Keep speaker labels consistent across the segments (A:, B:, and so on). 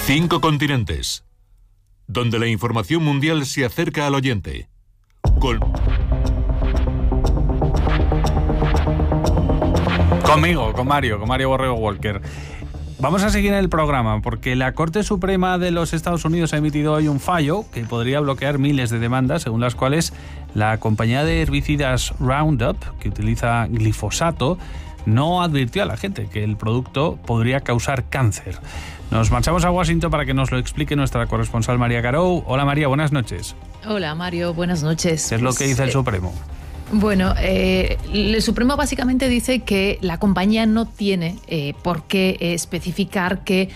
A: 5 continentes, donde la información mundial se acerca al oyente.
B: Conmigo, con Mario Borrego Walker. Vamos a seguir en el programa porque la Corte Suprema de los Estados Unidos ha emitido hoy un fallo que podría bloquear miles de demandas, según las cuales la compañía de herbicidas Roundup, que utiliza glifosato, no advirtió a la gente que el producto podría causar cáncer. Nos marchamos a Washington para que nos lo explique nuestra corresponsal María Carou. Hola María, buenas noches.
C: Hola Mario, buenas noches.
B: ¿Qué es lo que dice el Supremo?
C: Bueno, el Supremo básicamente dice que la compañía no tiene por qué especificar que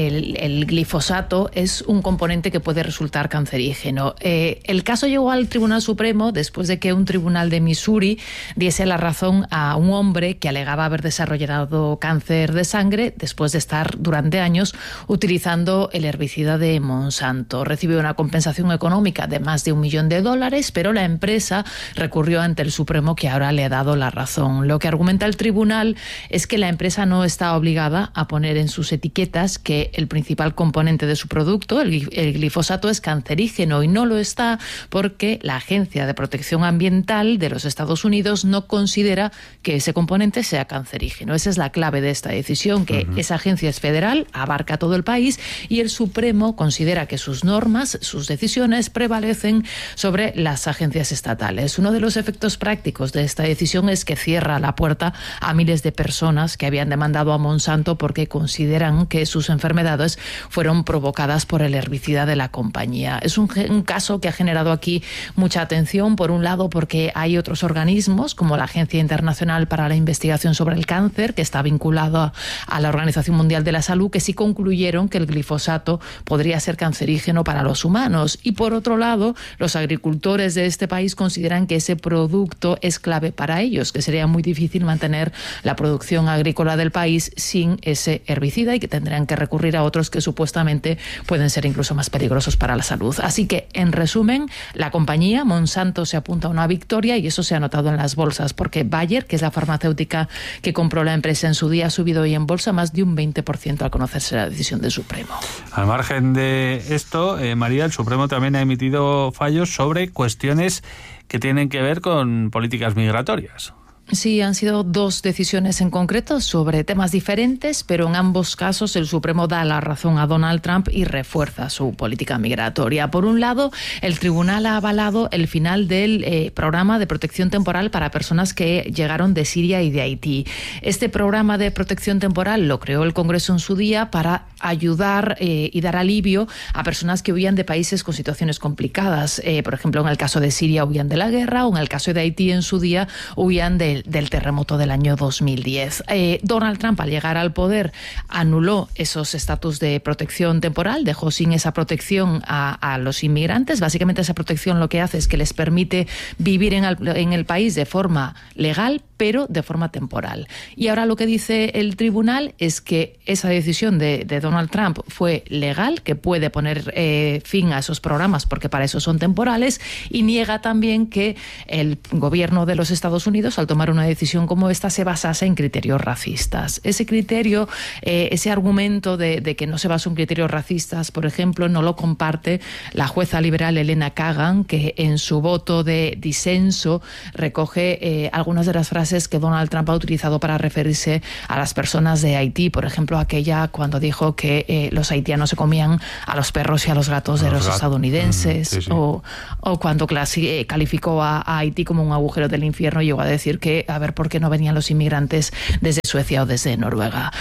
C: el glifosato es un componente que puede resultar cancerígeno. El caso llegó al Tribunal Supremo después de que un tribunal de Missouri diese la razón a un hombre que alegaba haber desarrollado cáncer de sangre después de estar durante años utilizando el herbicida de Monsanto. Recibió una compensación económica de más de $1 millón, pero la empresa recurrió ante el Supremo, que ahora le ha dado la razón. Lo que argumenta el tribunal es que la empresa no está obligada a poner en sus etiquetas que el principal componente de su producto, el glifosato, es cancerígeno, y no lo está porque la Agencia de Protección Ambiental de los Estados Unidos no considera que ese componente sea cancerígeno. Esa es la clave de esta decisión, que esa agencia es federal, abarca todo el país, y el Supremo considera que sus normas, sus decisiones prevalecen sobre las agencias estatales. Uno de los efectos prácticos de esta decisión es que cierra la puerta a miles de personas que habían demandado a Monsanto porque consideran que sus enfermedades fueron provocadas por el herbicida de la compañía. Es un caso que ha generado aquí mucha atención, por un lado porque hay otros organismos como la Agencia Internacional para la Investigación sobre el Cáncer, que está vinculada a la Organización Mundial de la Salud, que sí concluyeron que el glifosato podría ser cancerígeno para los humanos. Y por otro lado, los agricultores de este país consideran que ese producto es clave para ellos, que sería muy difícil mantener la producción agrícola del país sin ese herbicida y que tendrían que recurrir a otros que supuestamente pueden ser incluso más peligrosos para la salud. Así que, en resumen, la compañía Monsanto se apunta a una victoria, y eso se ha notado en las bolsas, porque Bayer, que es la farmacéutica que compró la empresa en su día, ha subido hoy en bolsa más de un 20% al conocerse la decisión del Supremo.
B: Al margen de esto, María, el Supremo también ha emitido fallos sobre cuestiones que tienen que ver con políticas migratorias.
C: Sí, han sido 2 decisiones en concreto sobre temas diferentes, pero en ambos casos el Supremo da la razón a Donald Trump y refuerza su política migratoria. Por un lado, el tribunal ha avalado el final del programa de protección temporal para personas que llegaron de Siria y de Haití. Este programa de protección temporal lo creó el Congreso en su día para ayudar y dar alivio a personas que huían de países con situaciones complicadas. Por ejemplo, en el caso de Siria huían de la guerra, o en el caso de Haití en su día huían del terremoto del año 2010. Donald Trump, al llegar al poder, anuló esos estatus de protección temporal, dejó sin esa protección a los inmigrantes. Básicamente, esa protección lo que hace es que les permite vivir en el país de forma legal, pero de forma temporal. Y ahora lo que dice el tribunal es que esa decisión de Donald Trump fue legal, que puede poner fin a esos programas porque para eso son temporales, y niega también que el gobierno de los Estados Unidos, al tomar una decisión como esta, se basase en criterios racistas. Ese criterio, ese argumento de que no se basa en criterios racistas, por ejemplo, no lo comparte la jueza liberal Elena Kagan, que en su voto de disenso recoge algunas de las frases que Donald Trump ha utilizado para referirse a las personas de Haití. Por ejemplo, aquella cuando dijo que los haitianos se comían a los perros y a los gatos de los estadounidenses,
B: sí.
C: O cuando calificó a Haití como un agujero del infierno, llegó a decir que a ver por qué no venían los inmigrantes desde Suecia o desde Noruega.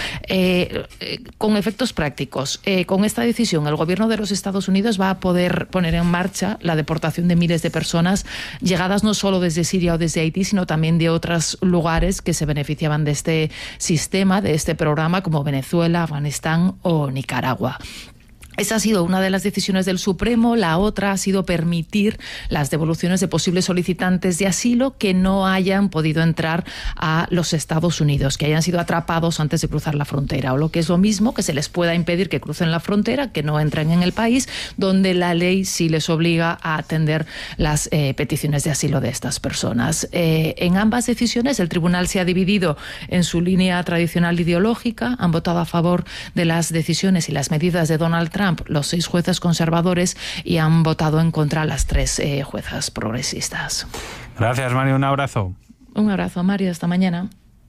C: Con efectos prácticos, con esta decisión, el gobierno de los Estados Unidos va a poder poner en marcha la deportación de miles de personas llegadas no solo desde Siria o desde Haití, sino también de otros lugares que se beneficiaban de este sistema, de este programa, como Venezuela, Afganistán o Nicaragua. Esa ha sido una de las decisiones del Supremo. La otra ha sido permitir las devoluciones de posibles solicitantes de asilo que no hayan podido entrar a los Estados Unidos, que hayan sido atrapados antes de cruzar la frontera, o lo que es lo mismo, que se les pueda impedir que crucen la frontera, que no entren en el país, donde la ley sí les obliga a atender las peticiones de asilo de estas personas. En ambas decisiones el tribunal se ha dividido en su línea tradicional ideológica. Han votado a favor de las decisiones y las medidas de Donald Trump, Trump los 6 jueces conservadores y han votado en contra las 3 juezas progresistas.
B: Gracias, Mario. Un abrazo.
C: Un abrazo, Mario. Hasta mañana.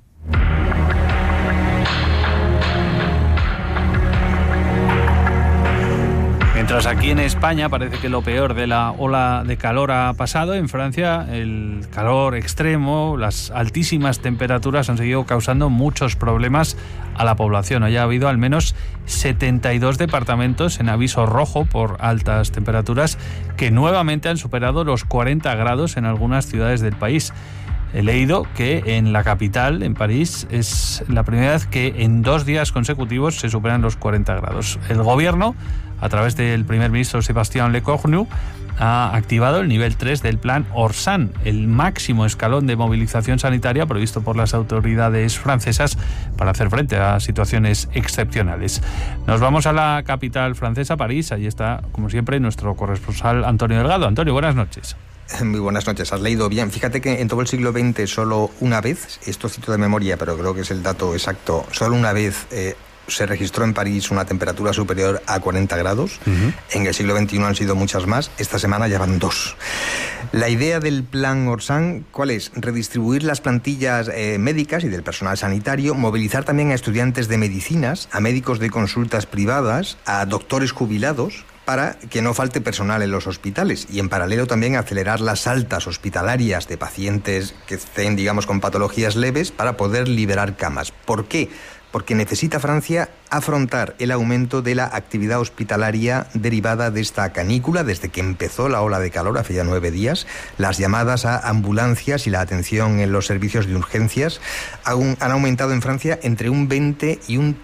B: Mientras aquí en España parece que lo peor de la ola de calor ha pasado, en Francia el calor extremo, las altísimas temperaturas han seguido causando muchos problemas a la población. Hoy ha habido al menos 72 departamentos en aviso rojo por altas temperaturas que nuevamente han superado los 40 grados en algunas ciudades del país. He leído que en la capital, en París, es la primera vez que en 2 días consecutivos se superan los 40 grados. El gobierno, a través del primer ministro Sébastien Lecornu, ha activado el nivel 3 del plan Orsan, el máximo escalón de movilización sanitaria previsto por las autoridades francesas para hacer frente a situaciones excepcionales. Nos vamos a la capital francesa, París. Allí está, como siempre, nuestro corresponsal Antonio Delgado. Antonio, buenas noches.
D: Muy buenas noches, has leído bien. Fíjate que en todo el siglo XX solo una vez, esto cito de memoria, pero creo que es el dato exacto, solo una vez se registró en París una temperatura superior a 40 grados. En el siglo XXI han sido muchas más. Esta semana ya van 2. La idea del plan Orsan, ¿cuál es? Redistribuir las plantillas médicas y del personal sanitario, movilizar también a estudiantes de medicinas, a médicos de consultas privadas, a doctores jubilados, para que no falte personal en los hospitales y en paralelo también acelerar las altas hospitalarias de pacientes que estén, digamos, con patologías leves para poder liberar camas. ¿Por qué? Porque necesita Francia afrontar el aumento de la actividad hospitalaria derivada de esta canícula desde que empezó la ola de calor hace ya 9 días. Las llamadas a ambulancias y la atención en los servicios de urgencias han aumentado en Francia entre un 20 y un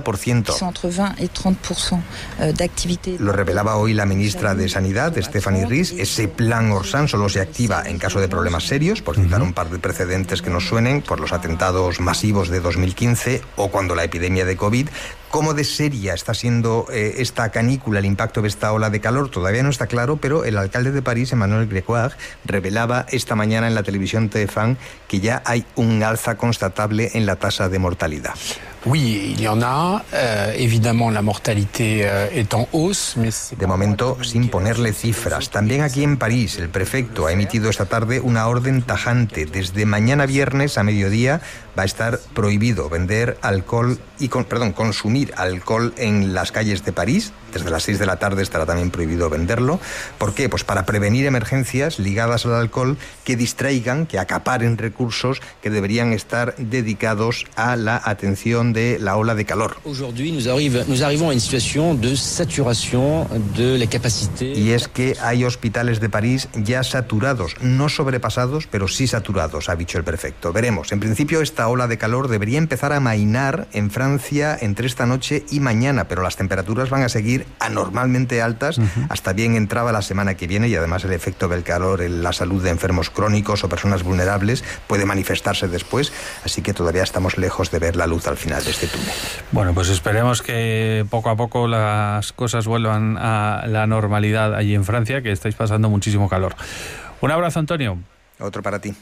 D: 30%. Lo revelaba hoy la ministra de Sanidad, Stéphanie Ries. Ese plan Orsan solo se activa en caso de problemas serios, por citar un par de precedentes que nos suenen, por los atentados masivos de 2015 o cuando la epidemia de COVID. ¿Cómo de seria está siendo esta canícula, el impacto de esta ola de calor? Todavía no está claro, pero el alcalde de París, Emmanuel Grégoire, revelaba esta mañana en la televisión TF1 que ya hay un alza constatable en la tasa de mortalidad.
E: Oui, il y en a. Évidemment, la mortalité est en hausse.
D: De momento, sin ponerle cifras. También aquí en París, el prefecto ha emitido esta tarde una orden tajante. Desde mañana viernes a mediodía va a estar prohibido vender alcohol y consumir alcohol en las calles de París. Desde las 6 de la tarde estará también prohibido venderlo. ¿Por qué? Pues para prevenir emergencias ligadas al alcohol que distraigan, que acaparen recursos que deberían estar dedicados a la atención de la ola de calor.
E: Aujourd'hui, nous arrivons a une situation de saturación de la capacidad.
D: Y es que hay hospitales de París ya saturados, no sobrepasados, pero sí saturados, ha dicho el prefecto. Veremos. En principio, esta ola de calor debería empezar a amainar en Francia entre esta noche y mañana, pero las temperaturas van a seguir anormalmente altas hasta bien entraba la semana que viene, y además el efecto del calor en la salud de enfermos crónicos o personas vulnerables puede manifestarse después, así que todavía estamos lejos de ver la luz al final de este túnel.
B: Bueno, pues esperemos que poco a poco las cosas vuelvan a la normalidad allí en Francia, que estáis pasando muchísimo calor. Un abrazo, Antonio.
D: Otro para ti.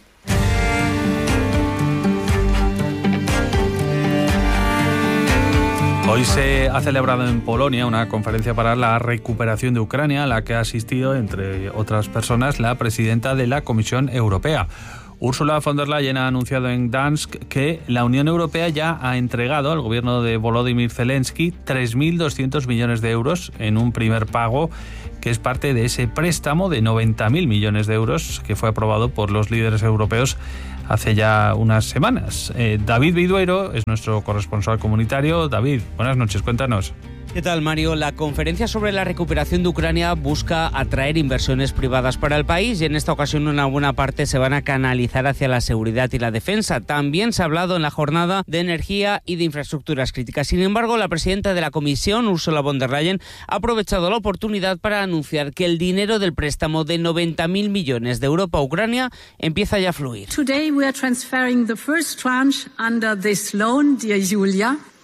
B: Hoy se ha celebrado en Polonia una conferencia para la recuperación de Ucrania, a la que ha asistido, entre otras personas, la presidenta de la Comisión Europea. Ursula von der Leyen ha anunciado en Gdansk que la Unión Europea ya ha entregado al gobierno de Volodymyr Zelensky 3.200 millones de euros en un primer pago que es parte de ese préstamo de 90.000 millones de euros que fue aprobado por los líderes europeos hace ya unas semanas. David Vidueiro es nuestro corresponsal comunitario. David, buenas noches, cuéntanos.
F: ¿Qué tal, Mario? La conferencia sobre la recuperación de Ucrania busca atraer inversiones privadas para el país y en esta ocasión una buena parte se van a canalizar hacia la seguridad y la defensa. También se ha hablado en la jornada de energía y de infraestructuras críticas. Sin embargo, la presidenta de la Comisión, Ursula von der Leyen, ha aprovechado la oportunidad para anunciar que el dinero del préstamo de 90.000 millones de euros a Ucrania empieza ya a fluir.
G: Today we are transferring the first tranche under this loan, dear Julia.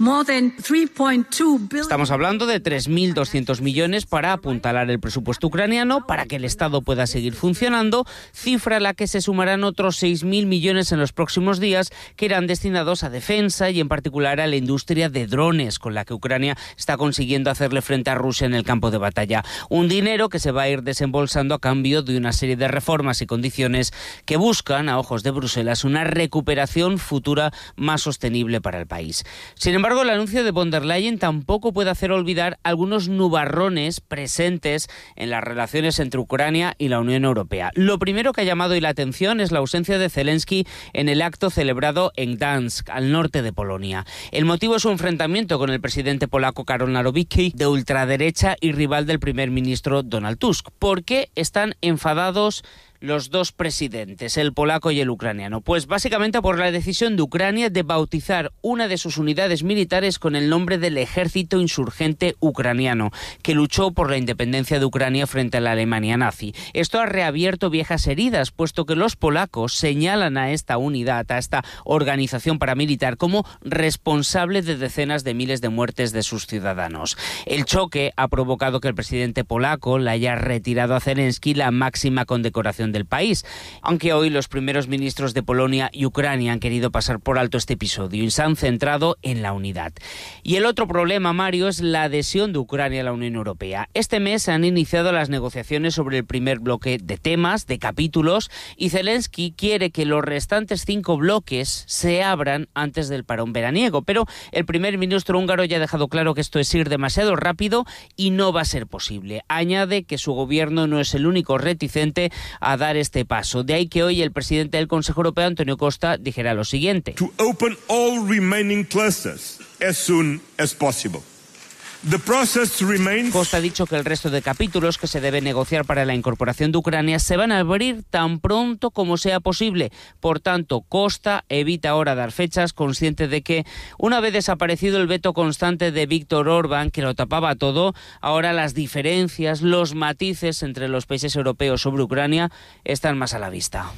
F: Estamos hablando de 3.200 millones para apuntalar el presupuesto ucraniano, para que el Estado pueda seguir funcionando, cifra a la que se sumarán otros 6.000 millones en los próximos días, que irán destinados a defensa y en particular a la industria de drones, con la que Ucrania está consiguiendo hacerle frente a Rusia en el campo de batalla. Un dinero que se va a ir desembolsando a cambio de una serie de reformas y condiciones que buscan, a ojos de Bruselas, una recuperación futura más sostenible para el país. Sin embargo, el anuncio de von der Leyen tampoco puede hacer olvidar algunos nubarrones presentes en las relaciones entre Ucrania y la Unión Europea. Lo primero que ha llamado hoy la atención es la ausencia de Zelensky en el acto celebrado en Gdansk, al norte de Polonia. El motivo es su enfrentamiento con el presidente polaco Karol Nawrocki, de ultraderecha y rival del primer ministro Donald Tusk. ¿Por qué están enfadados los dos presidentes, el polaco y el ucraniano? Pues básicamente por la decisión de Ucrania de bautizar una de sus unidades militares con el nombre del Ejército Insurgente Ucraniano, que luchó por la independencia de Ucrania frente a la Alemania nazi. Esto ha reabierto viejas heridas, puesto que los polacos señalan a esta unidad, a esta organización paramilitar, como responsable de decenas de miles de muertes de sus ciudadanos. El choque ha provocado que el presidente polaco le haya retirado a Zelensky la máxima condecoración del país, aunque hoy los primeros ministros de Polonia y Ucrania han querido pasar por alto este episodio y se han centrado en la unidad. Y el otro problema, Mario, es la adhesión de Ucrania a la Unión Europea. Este mes se han iniciado las negociaciones sobre el primer bloque de temas, de capítulos, y Zelensky quiere que los restantes 5 bloques se abran antes del parón veraniego, pero el primer ministro húngaro ya ha dejado claro que esto es ir demasiado rápido y no va a ser posible. Añade que su gobierno no es el único reticente a dar este paso. De ahí que hoy el presidente del Consejo Europeo, Antonio Costa, dijera lo siguiente:
G: To open all remaining clusters as soon as possible. The process remains.
F: Costa ha dicho que el resto de capítulos que se debe negociar para la incorporación de Ucrania se van a abrir tan pronto como sea posible. Por tanto, Costa evita ahora dar fechas, consciente de que una vez desaparecido el veto constante de Viktor Orbán, que lo tapaba todo, ahora las diferencias, los matices entre los países europeos sobre Ucrania están más a la vista.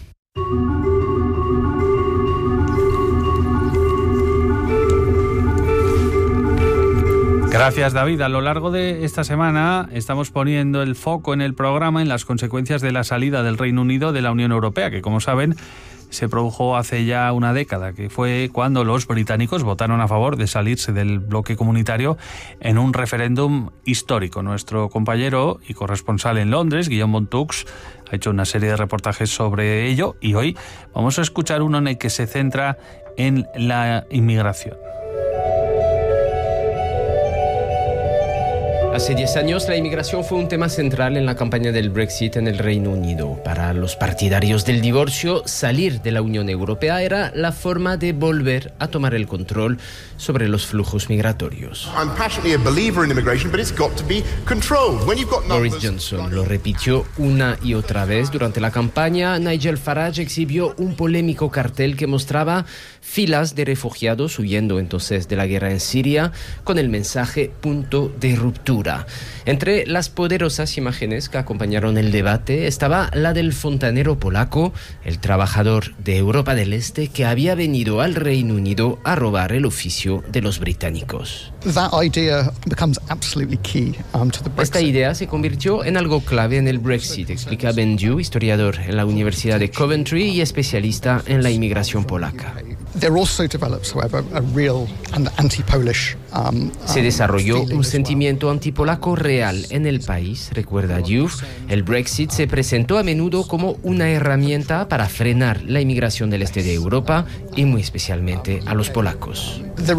B: Gracias, David. A lo largo de esta semana estamos poniendo el foco en el programa en las consecuencias de la salida del Reino Unido de la Unión Europea, que, como saben, se produjo hace ya una década, que fue cuando los británicos votaron a favor de salirse del bloque comunitario en un referéndum histórico. Nuestro compañero y corresponsal en Londres, Guillaume Montux, ha hecho una serie de reportajes sobre ello y hoy vamos a escuchar uno en el que se centra en la inmigración.
H: Hace 10 años, la inmigración fue un tema central en la campaña del Brexit en el Reino Unido. Para los partidarios del divorcio, salir de la Unión Europea era la forma de volver a tomar el control sobre los flujos migratorios. Boris Johnson lo repitió una y otra vez durante la campaña. Nigel Farage exhibió un polémico cartel que mostraba filas de refugiados huyendo entonces de la guerra en Siria, con el mensaje "punto de ruptura". Entre las poderosas imágenes que acompañaron el debate estaba la del fontanero polaco, el trabajador de Europa del Este que había venido al Reino Unido a robar el oficio de los británicos. Esta idea se convirtió en algo clave en el Brexit, explica Ben Dew, historiador en la Universidad de Coventry y especialista en la inmigración polaca. Se desarrolló un sentimiento antipolaco real en el país, recuerda Diouf. El Brexit se presentó a menudo como una herramienta para frenar la inmigración del este de Europa y muy especialmente a los polacos.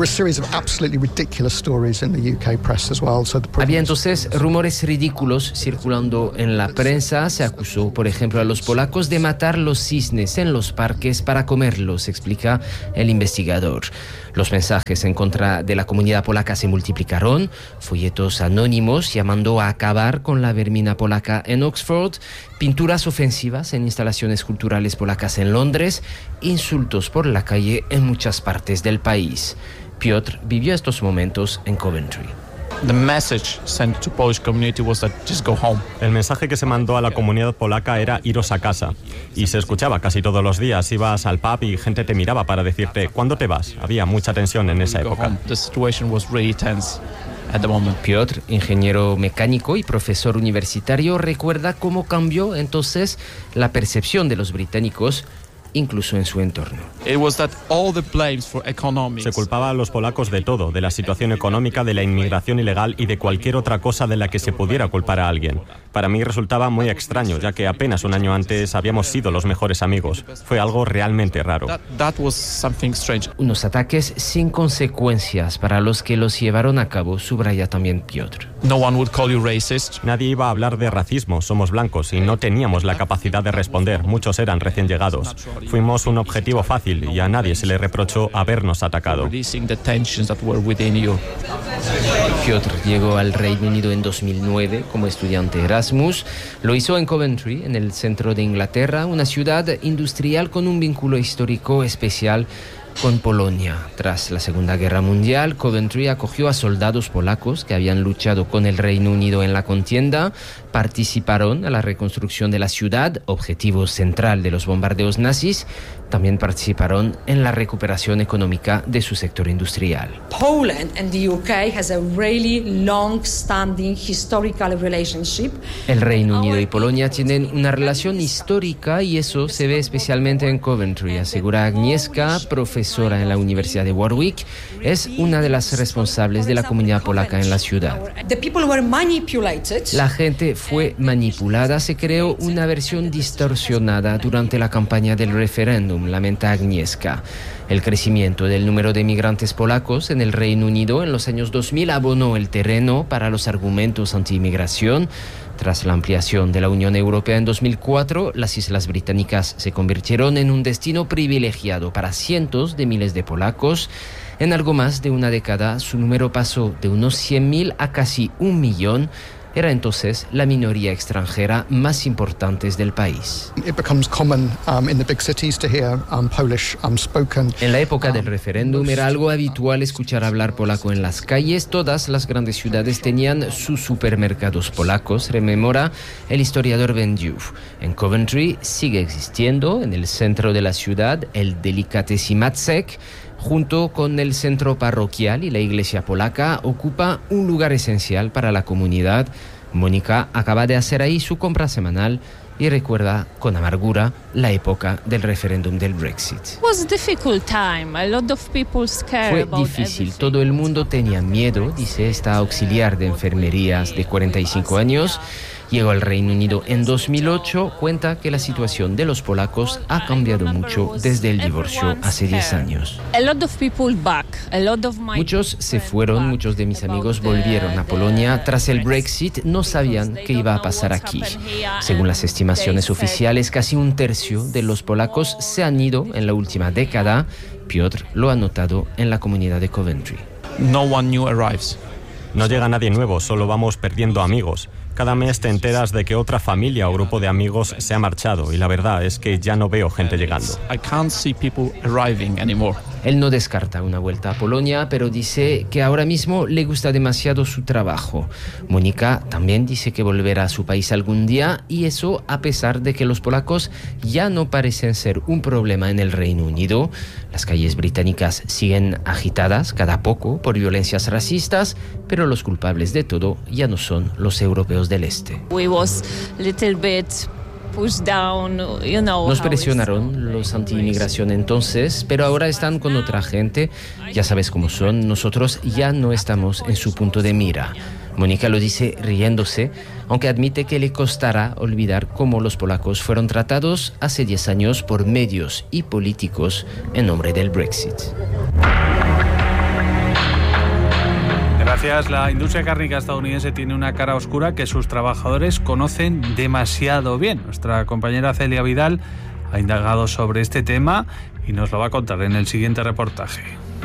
H: Había entonces rumores ridículos circulando en la prensa. Se acusó, por ejemplo, a los polacos de matar los cisnes en los parques para comerlos, explica el investigador. Los mensajes en contra de la comunidad polaca se multiplicaron, folletos anónimos llamando a acabar con la vermina polaca en Oxford, pinturas ofensivas en instalaciones culturales polacas en Londres, insultos por la calle en muchas partes del país. Piotr vivió estos momentos en Coventry.
I: El mensaje que se mandó a la comunidad polaca era iros a casa. Y se escuchaba casi todos los días. Ibas al pub y gente te miraba para decirte ¿cuándo te vas? Había mucha tensión en esa época.
H: Piotr, ingeniero mecánico y profesor universitario, recuerda cómo cambió entonces la percepción de los británicos, incluso en su entorno.
I: Se culpaba a los polacos de todo, de la situación económica, de la inmigración ilegal y de cualquier otra cosa de la que se pudiera culpar a alguien. Para mí resultaba muy extraño, ya que apenas un año antes habíamos sido los mejores amigos. Fue algo realmente raro.
H: Unos ataques sin consecuencias para los que los llevaron a cabo, subraya también Piotr.
I: Nadie iba a hablar de racismo, somos blancos y no teníamos la capacidad de responder, muchos eran recién llegados. Fuimos un objetivo fácil y a nadie se le reprochó habernos atacado.
H: Piotr llegó al Reino Unido en 2009 como estudiante Erasmus. Lo hizo en Coventry, en el centro de Inglaterra, una ciudad industrial con un vínculo histórico especial con Polonia. Tras la Segunda Guerra Mundial, Coventry acogió a soldados polacos que habían luchado con el Reino Unido en la contienda, participaron a la reconstrucción de la ciudad, objetivo central de los bombardeos nazis, también participaron en la recuperación económica de su sector industrial.
J: Poland and the UK has a really long-standing historical relationship.
H: El Reino Unido y Polonia tienen una relación histórica y eso se ve especialmente en Coventry, asegura Agnieszka, profesora en la Universidad de Warwick, es una de las responsables de la comunidad polaca en la ciudad. La gente fue manipulada, se creó una versión distorsionada durante la campaña del referéndum, lamenta Agnieszka. El crecimiento del número de migrantes polacos en el Reino Unido en los años 2000 abonó el terreno para los argumentos anti-inmigración. Tras la ampliación de la Unión Europea en 2004, las Islas Británicas se convirtieron en un destino privilegiado para cientos de miles de polacos. En algo más de una década, su número pasó de unos 100.000 a casi 1 millón. Era entonces la minoría extranjera más importante del país. En la época del referéndum era algo habitual escuchar hablar polaco en las calles. Todas las grandes ciudades tenían sus supermercados polacos, rememora el historiador Ben Diouf. En Coventry sigue existiendo, en el centro de la ciudad, el Delicatessen Matzek. Junto con el centro parroquial y la iglesia polaca, ocupa un lugar esencial para la comunidad. Mónica acaba de hacer ahí su compra semanal y recuerda con amargura la época del referéndum del Brexit. Fue difícil, todo el mundo tenía miedo, dice esta auxiliar de enfermerías de 45 años. Llegó al Reino Unido en 2008, cuenta que la situación de los polacos ha cambiado mucho desde el divorcio hace 10 años. Muchos se fueron, muchos de mis amigos volvieron a Polonia. Tras el Brexit no sabían qué iba a pasar aquí. Según las estimaciones oficiales, casi un tercio de los polacos se han ido en la última década. Piotr lo ha notado en la comunidad de Coventry.
I: No llega nadie nuevo, solo vamos perdiendo amigos. Cada mes te enteras de que otra familia o grupo de amigos se ha marchado y la verdad es que ya no veo gente llegando.
H: Él no descarta una vuelta a Polonia, pero dice que ahora mismo le gusta demasiado su trabajo. Mónica también dice que volverá a su país algún día y eso a pesar de que los polacos ya no parecen ser un problema en el Reino Unido. Las calles británicas siguen agitadas cada poco por violencias racistas, pero los culpables de todo ya no son los europeos del Este. Nos presionaron los anti-inmigración entonces, pero ahora están con otra gente. Ya sabes cómo son, nosotros ya no estamos en su punto de mira. Mónica lo dice riéndose, aunque admite que le costará olvidar cómo los polacos fueron tratados hace 10 años por medios y políticos en nombre del Brexit.
B: Gracias. La industria cárnica estadounidense tiene una cara oscura que sus trabajadores conocen demasiado bien. Nuestra compañera Celia Vidal ha indagado sobre este tema y nos lo va a contar en el siguiente reportaje.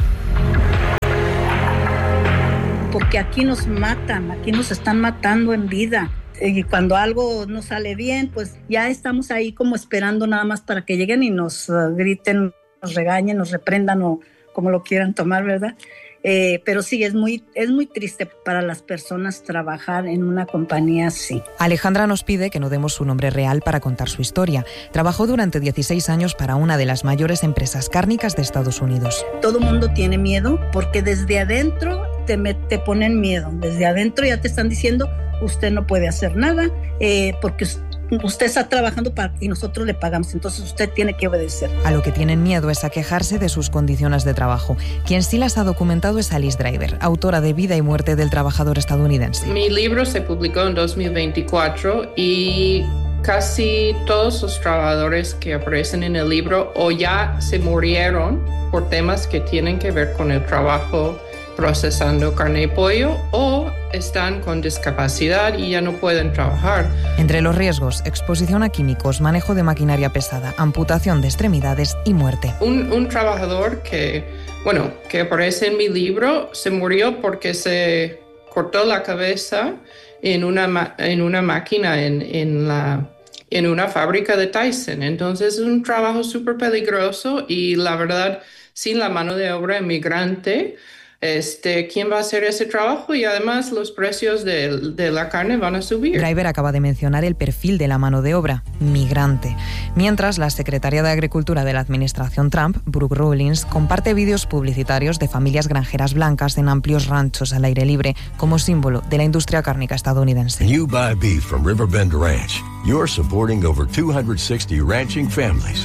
K: Porque aquí nos matan, aquí nos están matando en vida. Y cuando algo no sale bien, pues ya estamos ahí como esperando nada más para que lleguen y nos griten, nos regañen, nos reprendan o como lo quieran tomar, ¿verdad? Pero sí, es muy triste para las personas trabajar en una compañía así.
L: Alejandra nos pide que no demos su nombre real para contar su historia. Trabajó durante 16 años para una de las mayores empresas cárnicas de Estados Unidos.
K: Todo el mundo tiene miedo porque desde adentro te ponen miedo. Desde adentro ya te están diciendo, usted no puede hacer nada porque usted está trabajando y nosotros le pagamos, entonces usted tiene que obedecer.
L: A lo que tienen miedo es a quejarse de sus condiciones de trabajo. Quien sí las ha documentado es Alice Driver, autora de Vida y muerte del trabajador estadounidense.
M: Mi libro se publicó en 2024 y casi todos los trabajadores que aparecen en el libro o ya se murieron por temas que tienen que ver con el trabajo procesando carne y pollo o están con discapacidad y ya no pueden trabajar.
L: Entre los riesgos, exposición a químicos, manejo de maquinaria pesada, amputación de extremidades y muerte.
M: Un trabajador que aparece en mi libro se murió porque se cortó la cabeza en una máquina en una fábrica de Tyson. Entonces es un trabajo súper peligroso y la verdad, sin la mano de obra inmigrante, ¿quién va a hacer ese trabajo? Y además los precios de la carne van a subir.
L: Driver acaba de mencionar el perfil de la mano de obra, migrante. Mientras, la secretaria de Agricultura de la administración Trump, Brooke Rollins, comparte vídeos publicitarios de familias granjeras blancas en amplios ranchos al aire libre como símbolo de la industria cárnica estadounidense.
N: You buy beef from Riverbend Ranch. You're supporting over 260 ranching families.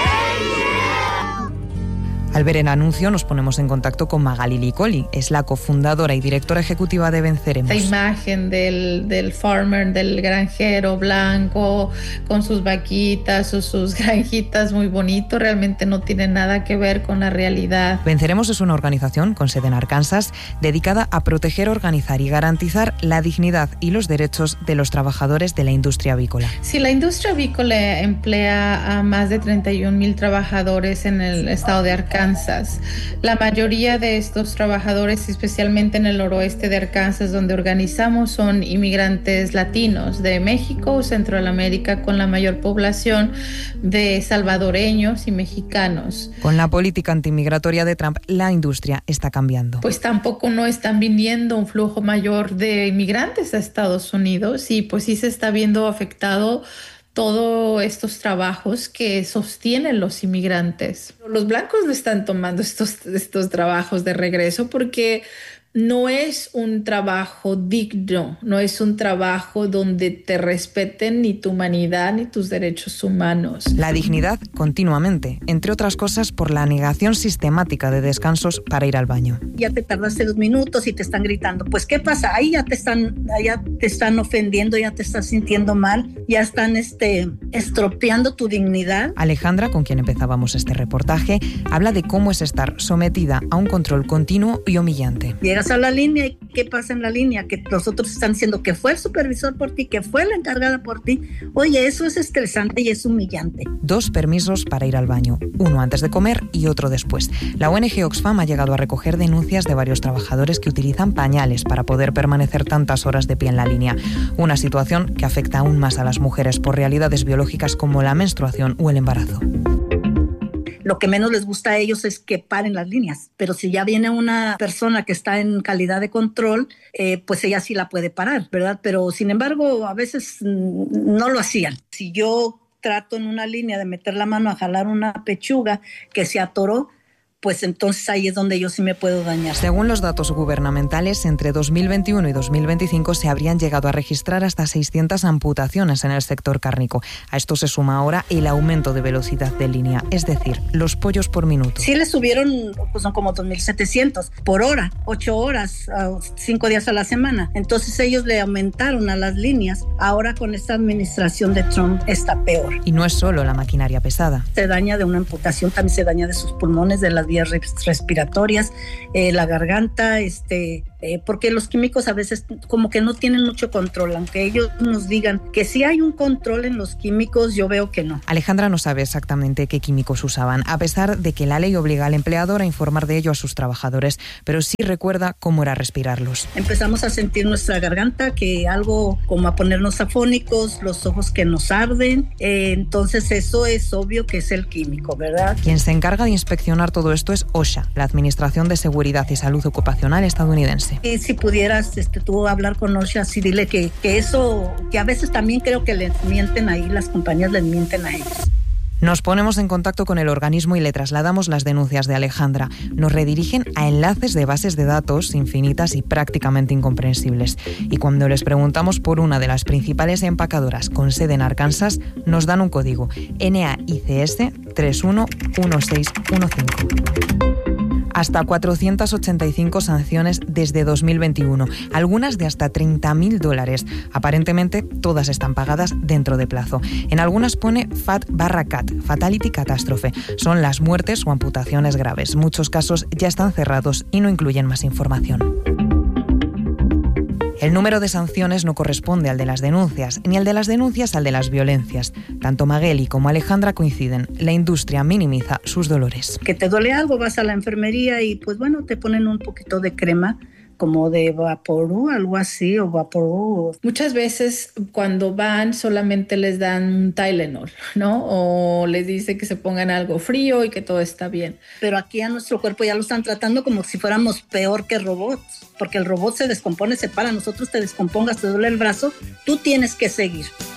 L: Al ver el anuncio nos ponemos en contacto con Magali Licoli, es la cofundadora y directora ejecutiva de Venceremos.
C: La imagen del farmer, del granjero blanco, con sus vaquitas o sus granjitas muy bonito, realmente no tiene nada que ver con la realidad.
L: Venceremos es una organización con sede en Arkansas dedicada a proteger, organizar y garantizar la dignidad y los derechos de los trabajadores de la industria avícola.
C: Sí, la industria avícola emplea a más de 31,000 trabajadores en el estado de Arkansas. La mayoría de estos trabajadores, especialmente en el noroeste de Arkansas, donde organizamos, son inmigrantes latinos de México, Centroamérica, con la mayor población de salvadoreños y mexicanos.
L: Con la política antimigratoria de Trump, la industria está cambiando.
C: Pues tampoco no están viniendo un flujo mayor de inmigrantes a Estados Unidos y pues sí se está viendo afectado todos estos trabajos que sostienen los inmigrantes. Los blancos no están tomando estos trabajos de regreso porque no es un trabajo digno, no es un trabajo donde te respeten ni tu humanidad ni tus derechos humanos.
L: La dignidad continuamente, entre otras cosas por la negación sistemática de descansos para ir al baño.
K: Ya te tardaste 2 minutos y te están gritando. Pues ¿qué pasa? Ahí ya te están ofendiendo, ya te estás sintiendo mal, ya están estropeando tu dignidad.
L: Alejandra, con quien empezábamos este reportaje, habla de cómo es estar sometida a un control continuo y humillante.
K: Llegas a la línea y ¿qué pasa en la línea? Que los otros están diciendo que fue el supervisor por ti, que fue la encargada por ti. Oye, eso es estresante y es humillante.
L: 2 permisos para ir al baño, uno antes de comer y otro después. La ONG Oxfam ha llegado a recoger denuncias de varios trabajadores que utilizan pañales para poder permanecer tantas horas de pie en la línea. Una situación que afecta aún más a las mujeres por realidades biológicas como la menstruación o el embarazo.
K: Lo que menos les gusta a ellos es que paren las líneas, pero si ya viene una persona que está en calidad de control, pues ella sí la puede parar, ¿verdad? Pero sin embargo, a veces no lo hacían. Si yo trato en una línea de meter la mano a jalar una pechuga que se atoró, pues entonces ahí es donde yo sí me puedo dañar.
L: Según los datos gubernamentales, entre 2021 y 2025 se habrían llegado a registrar hasta 600 amputaciones en el sector cárnico. A esto se suma ahora el aumento de velocidad de línea, es decir, los pollos por minuto.
K: Sí le subieron, pues son como 2,700 por hora, 8 horas, 5 días a la semana. Entonces ellos le aumentaron a las líneas. Ahora con esta administración de Trump está peor.
L: Y no es solo la maquinaria pesada.
K: Se daña de una amputación, también se daña de sus pulmones, de las vías respiratorias, la garganta, porque los químicos a veces como que no tienen mucho control, aunque ellos nos digan que sí hay un control en los químicos, yo veo que no.
L: Alejandra no sabe exactamente qué químicos usaban, a pesar de que la ley obliga al empleador a informar de ello a sus trabajadores, pero sí recuerda cómo era respirarlos.
K: Empezamos a sentir nuestra garganta, que algo como a ponernos afónicos, los ojos que nos arden, entonces eso es obvio que es el químico, ¿verdad?
L: Quien se encarga de inspeccionar todo esto es OSHA, la Administración de Seguridad y Salud Ocupacional estadounidense.
K: Y si pudieras tú hablar con OSHA, sí dile que eso, que a veces también creo que les mienten ahí, las compañías les mienten a ellos.
L: Nos ponemos en contacto con el organismo y le trasladamos las denuncias de Alejandra. Nos redirigen a enlaces de bases de datos infinitas y prácticamente incomprensibles. Y cuando les preguntamos por una de las principales empacadoras con sede en Arkansas, nos dan un código NAICS 311615. Hasta 485 sanciones desde 2021, algunas de hasta $30.000. Aparentemente, todas están pagadas dentro de plazo. En algunas pone FAT/CAT, Fatality Catástrofe. Son las muertes o amputaciones graves. Muchos casos ya están cerrados y no incluyen más información. El número de sanciones no corresponde al de las denuncias, ni al de las denuncias al de las violencias. Tanto Magueli como Alejandra coinciden. La industria minimiza sus dolores.
K: Que te duele algo, vas a la enfermería y pues bueno, te ponen un poquito de crema, como de Vaporú, algo así, o Vaporú.
C: Muchas veces cuando van solamente les dan un Tylenol, ¿no? O les dice que se pongan algo frío y que todo está bien.
K: Pero aquí a nuestro cuerpo ya lo están tratando como si fuéramos peor que robots, porque el robot se descompone, se para, nosotros te descompongas, te duele el brazo, tú tienes que seguir.